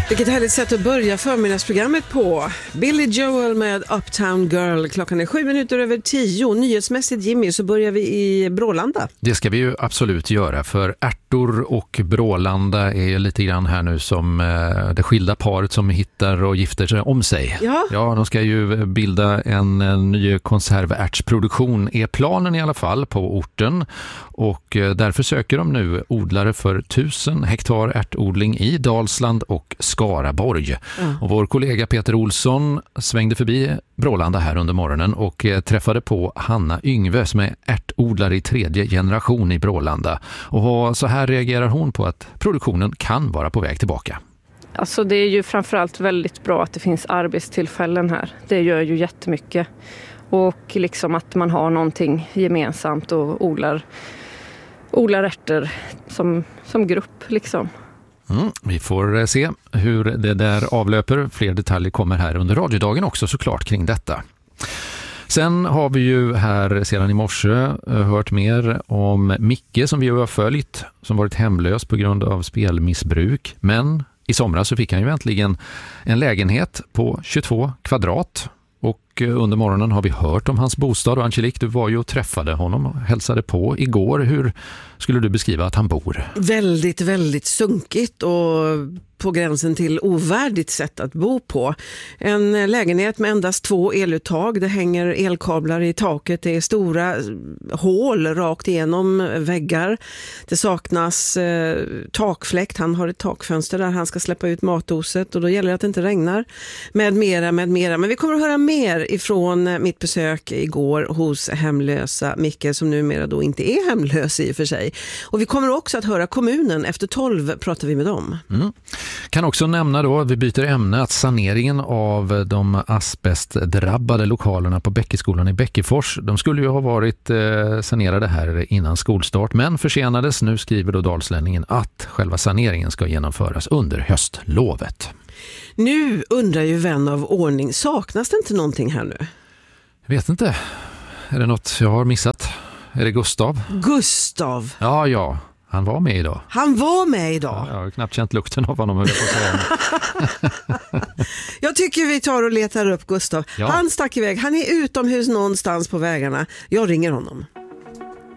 Vilket härligt sätt att börja förmiddagsprogrammet på. Billy Joel med Uptown Girl. Klockan är 7:07. Nyhetsmässigt, Jimmy, så börjar vi i Brålanda. Det ska vi ju absolut göra, för ärtor och Brålanda är ju lite grann här nu som det skilda paret som hittar och gifter sig om sig. Ja, de ska ju bilda en ny konservärtsproduktion, är planen i alla fall, på orten. Och därför söker de nu odlare för 1000 hektar ärtodling i Dalsland och Skaraborg. Och vår kollega Peter Olsson svängde förbi Brålanda här under morgonen och träffade på Hanna Yngve som är ärtodlare i 3:e generation i Brålanda. Och så här reagerar hon på att produktionen kan vara på väg tillbaka. Alltså det är ju framförallt väldigt bra att det finns arbetstillfällen här. Det gör ju jättemycket. Och liksom att man har någonting gemensamt och odlar ärtor som grupp liksom. Vi får se hur det där avlöper. Fler detaljer kommer här under radiodagen också såklart kring detta. Sen har vi ju här sedan i morse hört mer om Micke som vi har följt, som varit hemlös på grund av spelmissbruk. Men i somras så fick han ju äntligen en lägenhet på 22 kvadrat. Och under morgonen har vi hört om hans bostad. Och Angelique, du var ju och träffade honom och hälsade på igår. Hur skulle du beskriva att han bor? Väldigt, väldigt sunkigt och på gränsen till ovärdigt sätt att bo på. En lägenhet med endast 2 eluttag. Det hänger elkablar i taket. Det är stora hål rakt igenom väggar. Det saknas takfläkt. Han har ett takfönster där han ska släppa ut matoset och då gäller det att det inte regnar. Med mera. Men vi kommer att höra mer ifrån mitt besök igår hos hemlösa Micke, som numera då inte är hemlös i och för sig. Och vi kommer också att höra kommunen. Efter 12 pratar vi med dem. Kan också nämna då, vi byter ämne, att saneringen av de asbestdrabbade lokalerna på Bäckeskolan i Bäckefors, de skulle ju ha varit sanerade här innan skolstart, men försenades. Nu skriver då Dalslänningen att själva saneringen ska genomföras under höstlovet. Nu undrar ju vän av ordning, saknas det inte någonting här nu? Jag vet inte. Är det något jag har missat? Är det Gustav? Gustav? Ja. Han var med idag. Ja, jag har knappt känt lukten av honom. Jag tycker vi tar och letar upp Gustav. Ja. Han stack iväg. Han är utomhus någonstans på vägarna. Jag ringer honom.